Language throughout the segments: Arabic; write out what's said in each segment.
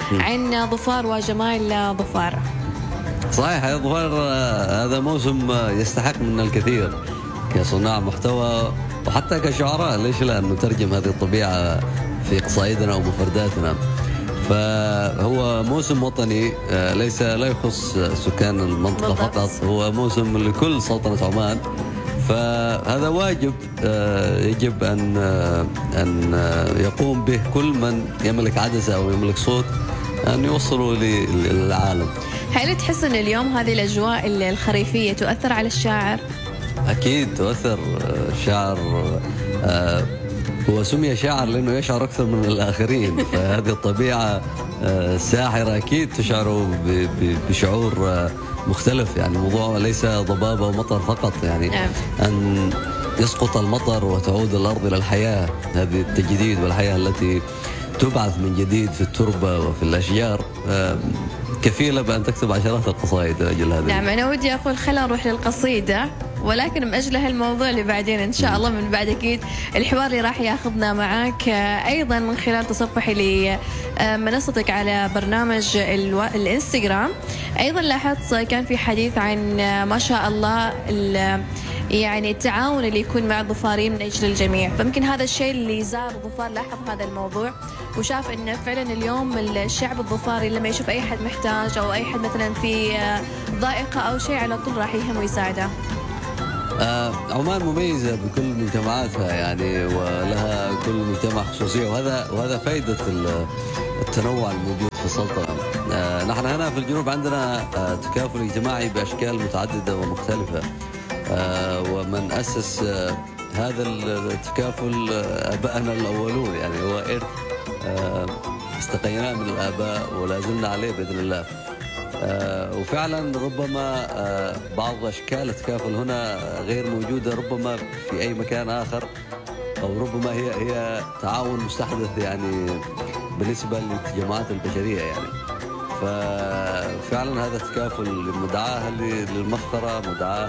عن ظفار وجمال ظفار. صحيح، يا ظفار هذا موسم يستحق منا الكثير كصناع محتوى وحتى كشعراء، ليش لا نترجم هذه الطبيعة في قصائدنا ومفرداتنا. فهو موسم وطني لا يخص سكان المنطقة فقط، هو موسم لكل سلطنة عمان. فهذا واجب يجب أن يقوم به كل من يملك عدسة أو يملك صوت أن يوصلوا للعالم. هل تحس أن اليوم هذه الأجواء الخريفية تؤثر على الشاعر؟ أكيد تؤثر. الشاعر هو سمي شاعر لأنه يشعر أكثر من الآخرين، فهذه الطبيعة الساحرة أكيد تشعر بشعور مختلف. يعني الموضوع ليس ضبابة ومطر فقط، يعني أن يسقط المطر وتعود الأرض إلى الحياة، هذه التجديد والحياة التي تبعث من جديد في التربة وفي الأشجار، كفيلة بأن تكتب عشرات القصائد لأجل هذا. نعم، أنا ودي أقول خلينا نروح للقصيدة، ولكن مأجلها الموضوع اللي بعدين إن شاء الله. من بعد أكيد الحوار اللي راح ياخذنا معاك أيضا من خلال تصفحي لمنصتك على برنامج الانستغرام. أيضا لاحظت كان في حديث عن ما شاء الله يعني التعاون اللي يكون مع الظفاريين من أجل الجميع. فممكن هذا الشيء اللي زار الظفار لاحظ هذا الموضوع وشاف أن فعلا اليوم الشعب الظفاري لما يشوف أي حد محتاج أو أي حد مثلا في ضائقة أو شيء على طول راح يهم ويساعده. عمان مميزة بكل مجتمعاتها، يعني ولها كل مجتمع خصوصية، وهذا فائدة التنوع الموجود في السلطنة. نحن هنا في الجنوب عندنا تكافل اجتماعي بأشكال متعددة ومختلفة، ومن أسس هذا التكافل آبائنا الأولون، يعني هو إرث استقيناه من الآباء ولا زلنا عليه بإذن الله. وفعلا ربما بعض أشكال التكافل هنا غير موجودة ربما في أي مكان آخر، أو ربما هي تعاون مستحدث يعني بالنسبة للجماعات البشرية يعني. ففعلا هذا التكافل مدعاه للمفخرة، مدعاه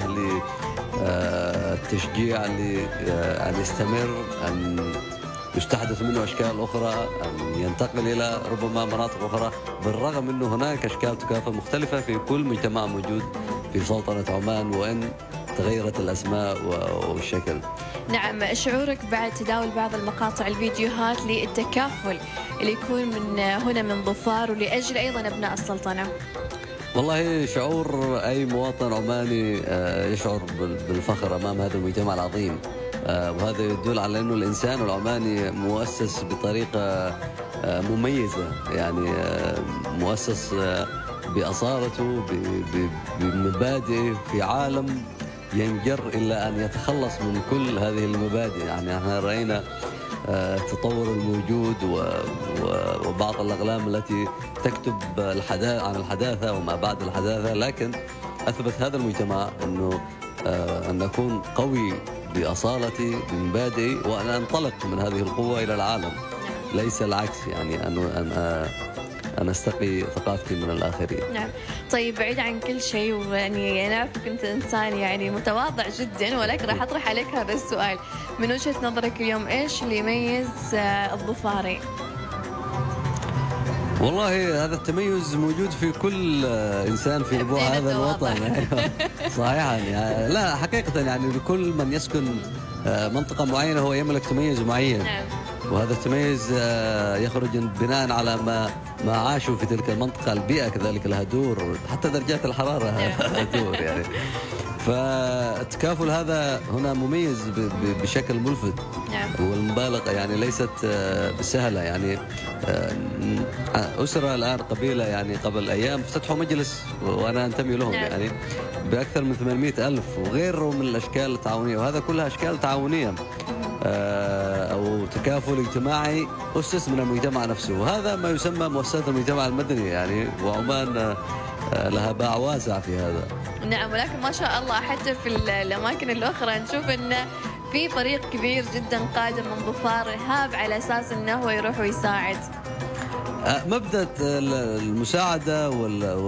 للتشجيع أن يستمر، أن يستحدث منه أشكال أخرى، أن ينتقل إلى ربما مناطق أخرى، بالرغم أنه هناك أشكال تكافل مختلفة في كل مجتمع موجود في سلطنة عمان، وإن تغيرت الأسماء والشكل. نعم، شعورك بعد تداول بعض المقاطع الفيديوهات للتكافل اللي يكون من هنا من ظفار ولأجل أيضا أبناء السلطنة؟ والله شعور أي مواطن عماني يشعر بالفخر أمام هذا المجتمع العظيم، وهذا يدل على أنه الإنسان العماني مؤسس بطريقة مميزة، يعني مؤسس بأصالته بمبادئه في عالم ينجر إلا أن يتخلص من كل هذه المبادئ. يعني احنا رأينا التطور الموجود وبعض الأقلام التي تكتب عن الحداثة وما بعد الحداثة، لكن أثبت هذا المجتمع أنه أن أكون قوي بأصالتي بمبادئي وأن أنطلق من هذه القوة إلى العالم، ليس العكس، يعني أن أستقي ثقافتي من الآخرين. نعم. طيب، بعيد عن كل شيء، ويعني أنا أعرفك أنت إنسان يعني متواضع جدا، ولكن راح أطرح عليك هذا السؤال. من وجهة نظرك اليوم إيش اللي يميز الظفاري؟ والله هذا التميز موجود في كل إنسان في أبوع هذا الوطن. صحيحا يعني، لا حقيقة يعني لكل من يسكن منطقة معينة هو يملك تميز معين. نعم. وهذا التميز يخرج بناء على ما عاشوا في تلك المنطقة، البيئة كذلك لها دور، حتى درجات الحرارة لها دور يعني. فالتكافل هذا هنا مميز بشكل ملفت. نعم. والمبالغة يعني ليست بسهلة. يعني أسرة الآن قبيلة يعني قبل أيام فتحوا مجلس وأنا أنتمي لهم. نعم. يعني بأكثر من 800,000 وغيره من الأشكال التعاونية، وهذا كلها أشكال تعاونية أو تكافل اجتماعي أسس من المجتمع نفسه، وهذا ما يسمى مؤسسات المجتمع المدني يعني. وعمان لها باع واسع في هذا. نعم، ولكن ما شاء الله حتى في الأماكن الأخرى نشوف أن في فريق كبير جدا قادم من ظفار هاب على أساس أنه هو يروح ويساعد. مبدأ المساعدة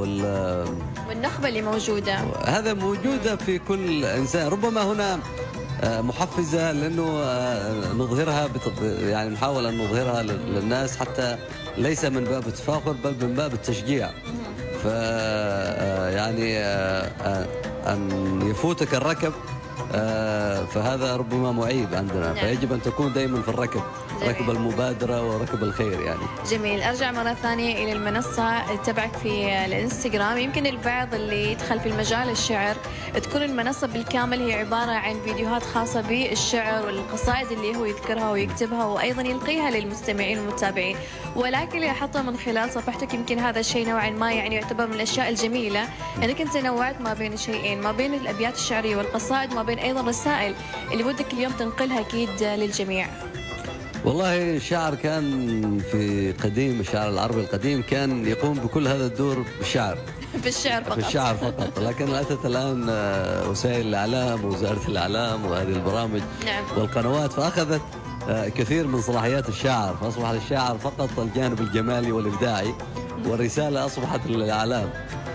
والنخبة اللي موجودة، هذا موجودة في كل إنسان. ربما هنا محفزة، لأنه نظهرها يعني نحاول أن نظهرها للناس، حتى ليس من باب التفاخر بل من باب التشجيع. ف يعني أن يفوتك الركب فهذا ربما معيب عندنا. نعم. فيجب أن تكون دائما في الركب، ركب المبادرة وركب الخير يعني. جميل. أرجع مرة ثانية إلى المنصة تبعك في الإنستغرام. يمكن البعض اللي يدخل في المجال الشعر تكون المنصة بالكامل هي عبارة عن فيديوهات خاصة بالشعر والقصائد اللي هو يذكرها ويكتبها وأيضا يلقيها للمستمعين والمتابعين، ولكن لاحظت من خلال صفحتك يمكن هذا الشيء نوعا ما يعني يعتبر من الأشياء الجميلة أنك أنت نوعت ما بين الشيئين، ما بين الأبيات الشعرية والقصائد، ما بين أيضا رسائل اللي ودك اليوم تنقلها أكيد للجميع. والله الشعر كان في قديم، الشعر العربي القديم كان يقوم بكل هذا الدور بالشعر بالشعر فقط. بالشعر فقط. لكن أتت الآن وسائل الإعلام ووزارة الإعلام وهذه البرامج نعم. والقنوات، فأخذت كثير من صلاحيات الشاعر، فأصبح الشاعر فقط الجانب الجمالي والإبداعي، والرسالة أصبحت للإعلام.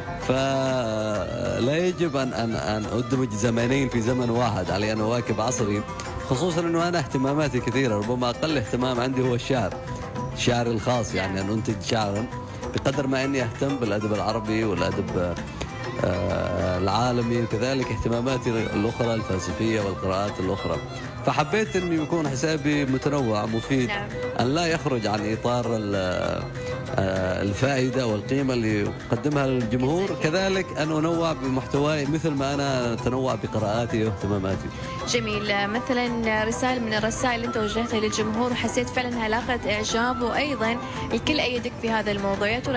فلا يجب أن أدمج زمانين في زمن واحد، علي أن أواكب عصري، خصوصا أنه أنا اهتماماتي كثيرة. ربما أقل اهتمام عندي هو الشعر، شعري الخاص، يعني أن أنتج شعرا بقدر ما أني أهتم بالأدب العربي والأدب العالمي، وكذلك اهتماماتي الأخرى الفلسفية والقراءات الأخرى. فحبيت أن يكون حسابي متنوع مفيد، أن لا يخرج عن إطار الفائدة والقيمة اللي يقدمها للجمهور، كذلك أن أنوع بمحتواي مثل ما أنا أتنوع بقراءاتي واهتماماتي. جميل. مثلا رسالة من الرسائل اللي أنت وجهتها للجمهور وحسيت فعلا أنها لاقت إعجاب، وأيضا الكل أيدك في هذا الموضوع.